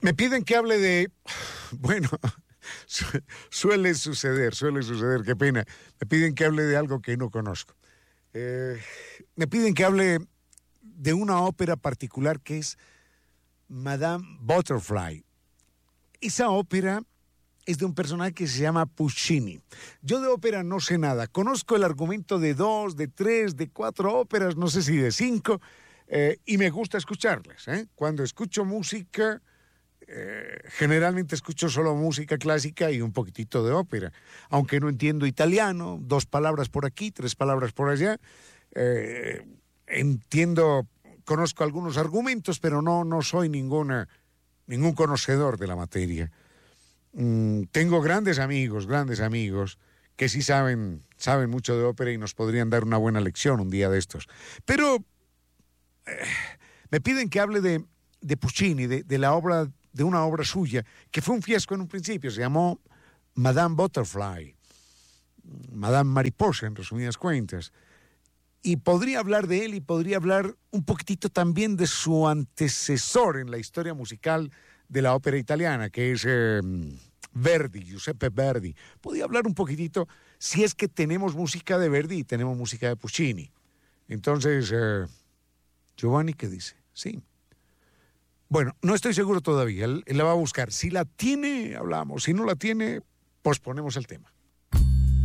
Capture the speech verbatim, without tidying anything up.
Me piden que hable de... Bueno, su- suele suceder, suele suceder, qué pena. Me piden que hable de algo que no conozco. Eh, me piden que hable de una ópera particular que es Madame Butterfly. Esa ópera es de un personaje que se llama Puccini. Yo de ópera no sé nada. Conozco el argumento de dos, de tres, de cuatro óperas, no sé si de cinco, eh, y me gusta escucharlas, ¿eh? Cuando escucho música, eh, generalmente escucho solo música clásica y un poquitito de ópera. Aunque no entiendo italiano, dos palabras por aquí, tres palabras por allá. Eh, entiendo, conozco algunos argumentos, pero no, no soy ninguna, ningún conocedor de la materia. Mm, tengo grandes amigos, grandes amigos, que sí saben, saben mucho de ópera y nos podrían dar una buena lección un día de estos. Pero eh, me piden que hable de, de Puccini, de, de la obra, de una obra suya, que fue un fiasco en un principio, se llamó Madame Butterfly, Madame Mariposa, en resumidas cuentas. Y podría hablar de él y podría hablar un poquitito también de su antecesor en la historia musical de la ópera italiana, que es eh, Verdi, Giuseppe Verdi. Podría hablar un poquitito, si es que tenemos música de Verdi y tenemos música de Puccini. Entonces, eh, Giovanni, ¿qué dice? Sí. Bueno, no estoy seguro todavía, él, él la va a buscar. Si la tiene, hablamos. Si no la tiene, posponemos el tema.